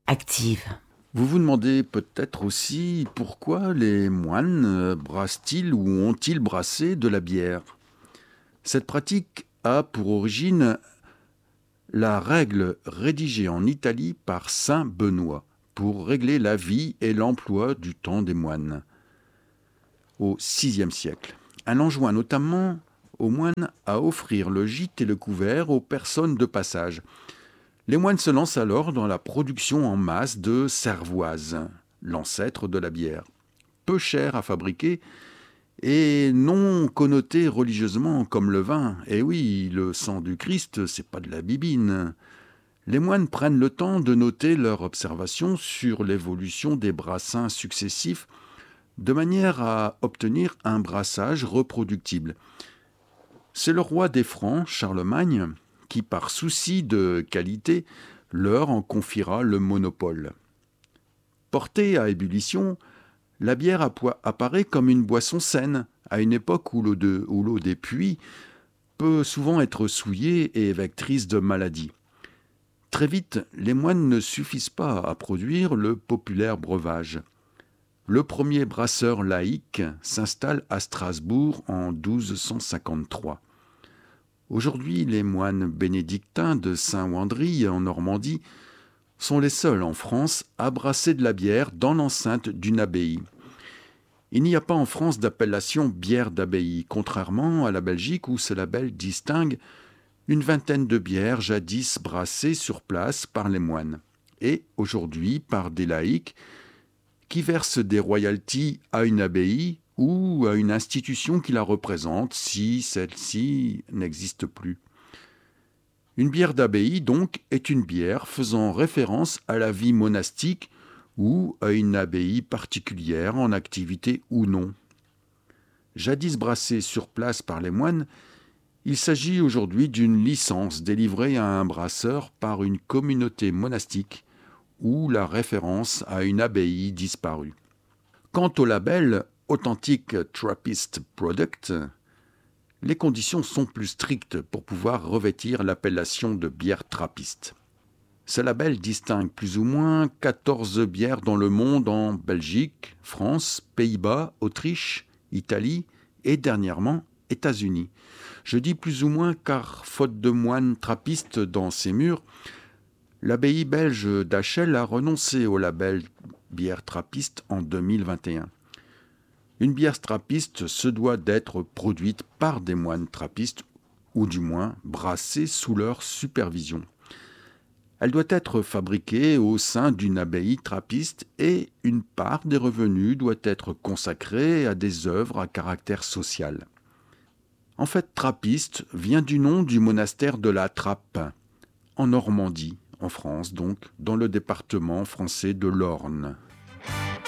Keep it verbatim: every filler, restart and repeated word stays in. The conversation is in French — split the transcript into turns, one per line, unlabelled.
active.
Vous vous demandez peut-être aussi pourquoi les moines brassent-ils ou ont-ils brassé de la bière. Cette pratique a pour origine la règle rédigée en Italie par saint Benoît pour régler la vie et l'emploi du temps des moines au sixième siècle. Elle enjoint notamment aux moines à offrir le gîte et le couvert aux personnes de passage. Les moines se lancent alors dans la production en masse de cervoise, l'ancêtre de la bière, peu chère à fabriquer et non connotée religieusement comme le vin. Et oui, le sang du Christ, c'est pas de la bibine. Les moines prennent le temps de noter leurs observations sur l'évolution des brassins successifs de manière à obtenir un brassage reproductible. C'est le roi des Francs, Charlemagne, qui, par souci de qualité, leur en confiera le monopole. Portée à ébullition, la bière apparaît comme une boisson saine, à une époque où l'eau, de, où l'eau des puits peut souvent être souillée et vectrice de maladies. Très vite, les moines ne suffisent pas à produire le populaire breuvage. Le premier brasseur laïque s'installe à Strasbourg en douze cent cinquante-trois. Aujourd'hui, les moines bénédictins de Saint-Wandry en Normandie sont les seuls en France à brasser de la bière dans l'enceinte d'une abbaye. Il n'y a pas en France d'appellation bière d'abbaye, contrairement à la Belgique où ce label distingue une vingtaine de bières jadis brassées sur place par les moines et aujourd'hui par des laïcs qui versent des royalties à une abbaye ou à une institution qui la représente si celle-ci n'existe plus. Une bière d'abbaye, donc, est une bière faisant référence à la vie monastique ou à une abbaye particulière en activité ou non. Jadis brassée sur place par les moines, il s'agit aujourd'hui d'une licence délivrée à un brasseur par une communauté monastique ou la référence à une abbaye disparue. Quant au label Authentic Trappist Product, les conditions sont plus strictes pour pouvoir revêtir l'appellation de bière trappiste. Ce label distingue plus ou moins quatorze bières dans le monde en Belgique, France, Pays-Bas, Autriche, Italie et dernièrement États-Unis. Je dis plus ou moins car, faute de moines trappistes dans ses murs, l'abbaye belge d'Achel a renoncé au label bière trappiste en deux mille vingt et un. Une bière trappiste se doit d'être produite par des moines trappistes ou du moins brassée sous leur supervision. Elle doit être fabriquée au sein d'une abbaye trappiste et une part des revenus doit être consacrée à des œuvres à caractère social. En fait, trappiste vient du nom du monastère de la Trappe, en Normandie, en France donc, dans le département français de l'Orne.